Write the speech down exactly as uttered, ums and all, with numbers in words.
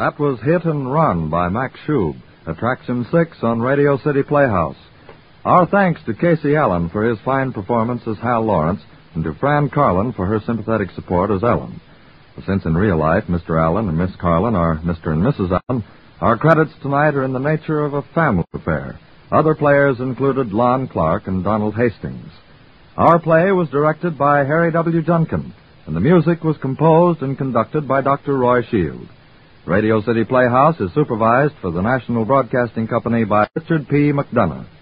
That was Hit and Run by Max Schub, Attraction six on Radio City Playhouse. Our thanks to Casey Allen for his fine performance as Hal Lawrence and to Fran Carlin for her sympathetic support as Ellen. Since in real life Mister Allen and Miss Carlin are Mister and Missus Allen, our credits tonight are in the nature of a family affair. Other players included Lon Clark and Donald Hastings. Our play was directed by Harry W. Junkin, and the music was composed and conducted by Doctor Roy Shield. Radio City Playhouse is supervised for the National Broadcasting Company by Richard P. McDonough.